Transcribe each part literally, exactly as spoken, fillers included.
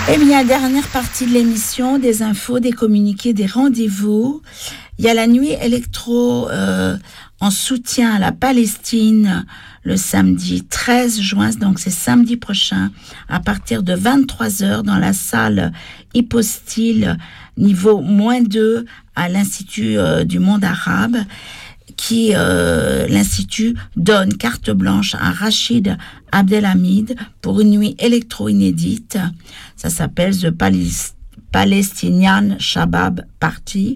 Eh bien, dernière partie de l'émission, des infos, des communiqués, des rendez-vous. Il y a la nuit électro euh, en soutien à la Palestine le samedi treize juin, donc c'est samedi prochain, à partir de vingt-trois heures dans la salle Hypostyle, niveau moins deux à l'Institut euh, du monde arabe, qui, euh, l'Institut donne carte blanche à Rachid Abdelhamid pour une nuit électro inédite. Ça s'appelle The Palis- Palestinian Shabab Party.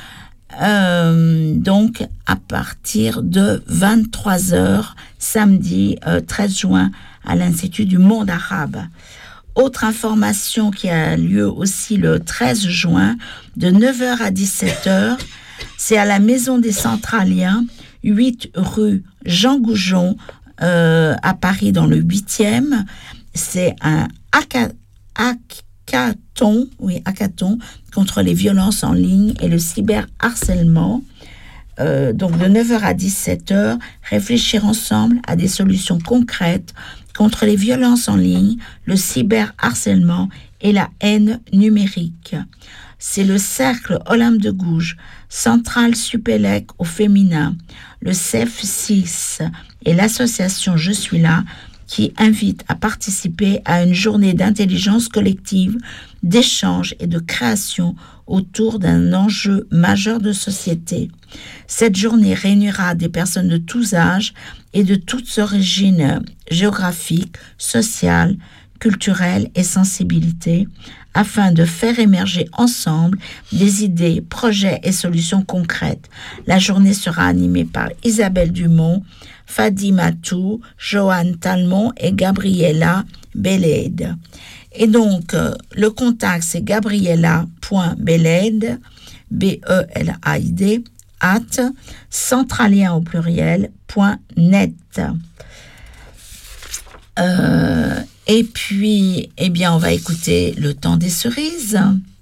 Euh, donc, à partir de vingt-trois heures, samedi euh, treize juin, à l'Institut du monde arabe. Autre information qui a lieu aussi le treize juin, de neuf heures à dix-sept heures, c'est à la Maison des Centraliens, huit rue Jean Goujon, euh, à Paris, dans le huitième. C'est un hacka- hackathon, oui, hackathon contre les violences en ligne et le cyberharcèlement. Euh, donc de neuf heures à dix-sept heures, réfléchir ensemble à des solutions concrètes contre les violences en ligne, le cyberharcèlement et la haine numérique. C'est le cercle Olympe de Gouges, Centrale Supélec au féminin, le C E F six et l'association Je suis là qui invitent à participer à une journée d'intelligence collective, d'échange et de création autour d'un enjeu majeur de société. Cette journée réunira des personnes de tous âges et de toutes origines géographiques, sociales, culturelles et sensibilités, afin de faire émerger ensemble des idées, projets et solutions concrètes. La journée sera animée par Isabelle Dumont, Fadi Matou, Joanne Talmont et Gabriella Belaide. Et donc, euh, le contact, c'est gabriella.belaide, B E L A I D, at centralien au pluriel, point net. Euh, et puis, eh bien, on va écouter Le Temps des Cerises.